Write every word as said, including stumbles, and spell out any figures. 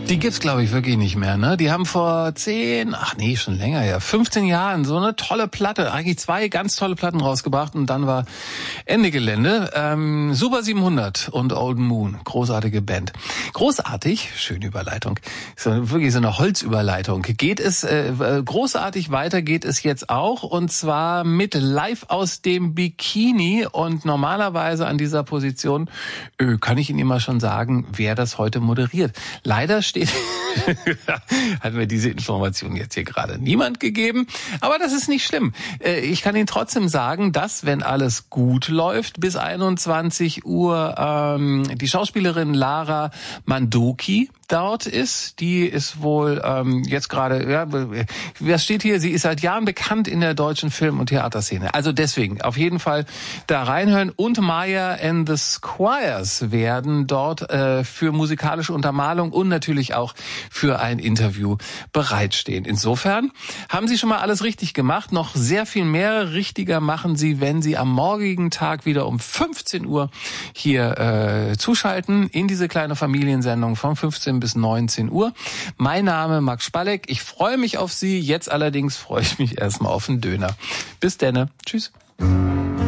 Die gibt's, glaube ich, wirklich nicht mehr, ne? Die haben vor zehn, ach nee, schon länger her, fünfzehn Jahren so eine tolle Platte, eigentlich zwei ganz tolle Platten rausgebracht und dann war Ende Gelände. Ähm, Super siebenhundert und Old Moon, großartige Band. Großartig, schöne Überleitung, so, wirklich so eine Holzüberleitung. Geht es äh, großartig weiter, geht es jetzt auch und zwar mit Live aus dem Bikini und normalerweise an dieser Position äh, kann ich Ihnen immer schon sagen, wer das heute moderiert. Leider steht hat mir diese Information jetzt hier gerade niemand gegeben, aber das ist nicht schlimm. Ich kann Ihnen trotzdem sagen, dass, wenn alles gut läuft, bis einundzwanzig Uhr ähm, die Schauspielerin Lara Mandoki dort ist. Die ist wohl ähm, jetzt gerade, ja, was steht hier? Sie ist seit Jahren bekannt in der deutschen Film- und Theaterszene. Also deswegen auf jeden Fall da reinhören. Und Maya and the Squires werden dort äh, für musikalische Untermalung und natürlich auch für ein Interview bereitstehen. Insofern haben Sie schon mal alles richtig gemacht. Noch sehr viel mehr richtiger machen Sie, wenn Sie am morgigen Tag wieder um fünfzehn Uhr hier äh, zuschalten in diese kleine Familiensendung von fünfzehn bis neunzehn Uhr. Mein Name Max Spalleck. Ich freue mich auf Sie. Jetzt allerdings freue ich mich erstmal auf einen Döner. Bis denne. Tschüss.